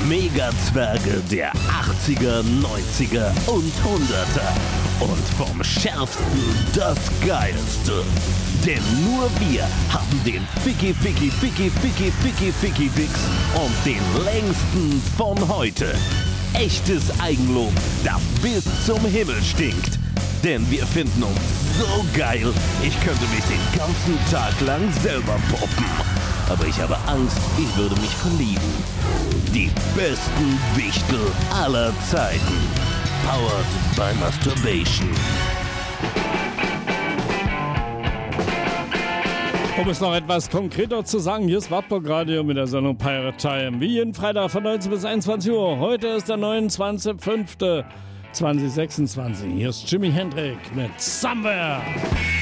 Megazwerge der 80er, 90er und 100er. Und vom Schärfsten das Geilste. Denn nur wir haben den Ficky Ficky Ficky Ficky Ficky Ficky Fix und den längsten von heute. Echtes Eigenlob, das bis zum Himmel stinkt. Denn wir finden uns so geil, ich könnte mich den ganzen Tag lang selber poppen. Aber ich habe Angst, ich würde mich verlieben. Die besten Wichtel aller Zeiten. Powered by Masturbation. Um es noch etwas konkreter zu sagen, hier ist Wartburg Radio mit der Sendung Pirate Time. Wie jeden Freitag von 19 bis 21 Uhr. Heute ist der 29.05.2026. Hier ist Jimi Hendrix mit Somewhere.